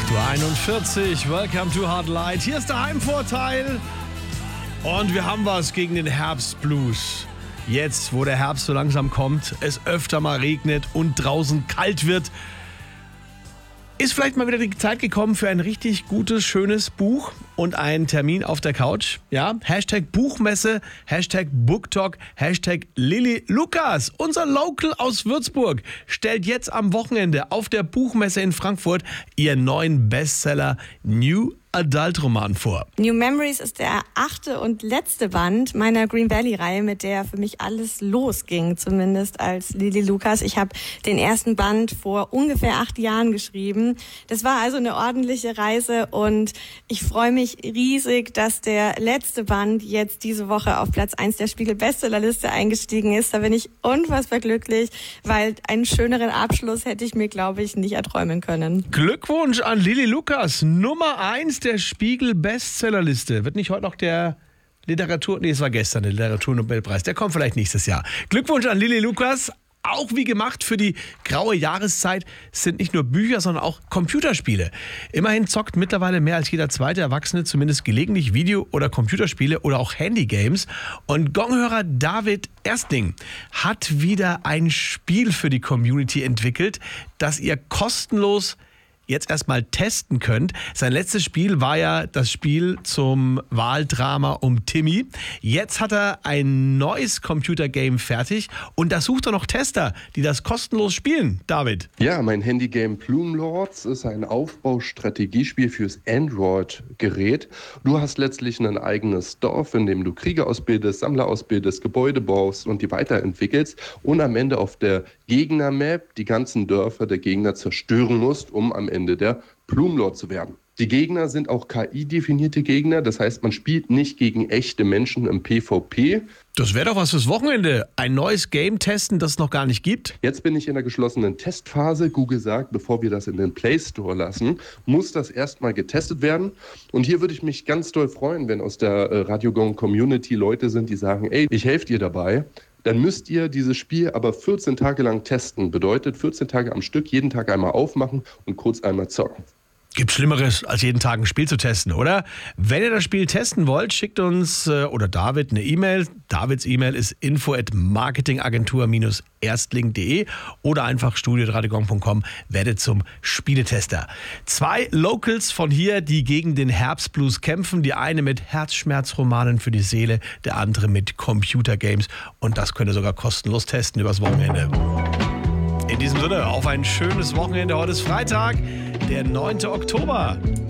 8:41 Uhr, welcome to Hard Light. Hier ist der Heimvorteil. Und wir haben was gegen den Herbstblues. Jetzt, wo der Herbst so langsam kommt, es öfter mal regnet und draußen kalt wird, ist vielleicht mal wieder die Zeit gekommen für ein richtig gutes, schönes Buch und einen Termin auf der Couch. Ja, Hashtag Buchmesse, Hashtag Booktalk, Hashtag Lilly Lukas. Unser Local aus Würzburg stellt jetzt am Wochenende auf der Buchmesse in Frankfurt ihren neuen Bestseller New Adult Roman vor. New Memories ist der 8. und letzte Band meiner Green Valley-Reihe, mit der für mich alles losging, zumindest als Lilly Lukas. Ich habe den ersten Band vor ungefähr 8 Jahren geschrieben. Das war also eine ordentliche Reise und ich freue mich riesig, dass der letzte Band jetzt diese Woche auf Platz 1 der Spiegel-Bestsellerliste eingestiegen ist. Da bin ich unfassbar glücklich, weil einen schöneren Abschluss hätte ich mir, glaube ich, nicht erträumen können. Glückwunsch an Lilly Lukas, Nummer 1 der Spiegel-Bestsellerliste. Wird nicht heute noch der es war gestern der Literaturnobelpreis. Der kommt vielleicht nächstes Jahr. Glückwunsch an Lilly Lukas. Auch wie gemacht für die graue Jahreszeit sind nicht nur Bücher, sondern auch Computerspiele. Immerhin zockt mittlerweile mehr als jeder zweite Erwachsene zumindest gelegentlich Video- oder Computerspiele oder auch Handygames. Und Gonghörer David Erstling hat wieder ein Spiel für die Community entwickelt, das ihr kostenlos jetzt erstmal testen könnt. Sein letztes Spiel war ja das Spiel zum Wahldrama um Timmy. Jetzt hat er ein neues Computergame fertig und da sucht er noch Tester, die das kostenlos spielen. David? Ja, mein Handygame Plume Lords ist ein Aufbaustrategiespiel fürs Android-Gerät. Du hast letztlich ein eigenes Dorf, in dem du Krieger ausbildest, Sammler ausbildest, Gebäude baust und die weiterentwickelst und am Ende auf der Gegner-Map die ganzen Dörfer der Gegner zerstören musst, um am Ende der Plume Lord zu werden. Die Gegner sind auch KI-definierte Gegner, das heißt, man spielt nicht gegen echte Menschen im PvP. Das wäre doch was fürs Wochenende. Ein neues Game testen, das es noch gar nicht gibt. Jetzt bin ich in der geschlossenen Testphase. Google sagt, bevor wir das in den Play Store lassen, muss das erstmal getestet werden. Und hier würde ich mich ganz doll freuen, wenn aus der Radio Gong Community Leute sind, die sagen, ey, ich helfe dir dabei. Dann müsst ihr dieses Spiel aber 14 Tage lang testen. Bedeutet 14 Tage am Stück, jeden Tag einmal aufmachen und kurz einmal zocken. Gibt Schlimmeres, als jeden Tag ein Spiel zu testen, oder? Wenn ihr das Spiel testen wollt, schickt uns oder David eine E-Mail. Davids E-Mail ist info@marketingagentur-erstling.de oder einfach studio.radiogong.com, werdet zum Spieletester. 2 Locals von hier, die gegen den Herbstblues kämpfen. Die eine mit Herzschmerzromanen für die Seele, der andere mit Computergames. Und das könnt ihr sogar kostenlos testen übers Wochenende. In diesem Sinne, auf ein schönes Wochenende. Heute ist Freitag, der 9. Oktober.